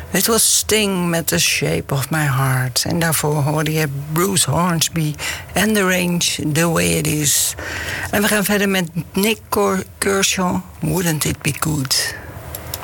Dit was Sting met The Shape of My Heart. En daarvoor hoorde je Bruce Hornsby en The Range, The Way It Is. En we gaan verder met Nick Kershaw, Wouldn't It Be Good?